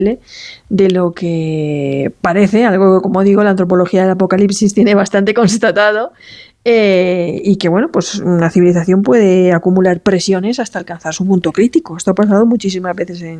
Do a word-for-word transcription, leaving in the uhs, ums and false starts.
de lo que parece, algo que, como digo, la antropología del apocalipsis tiene bastante constatado, eh, y que, bueno, pues una civilización puede acumular presiones hasta alcanzar su punto crítico. Esto ha pasado muchísimas veces en